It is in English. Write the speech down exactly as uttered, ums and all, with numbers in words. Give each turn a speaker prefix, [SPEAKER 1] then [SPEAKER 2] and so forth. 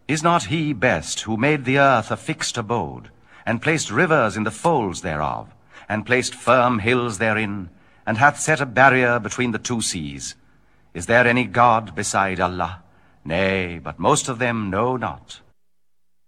[SPEAKER 1] Is not he best who made the earth a fixed abode, and placed rivers in the folds thereof, and placed firm hills therein, and hath set a barrier between the two seas? Is there any God beside Allah? Nay, but most of them know not.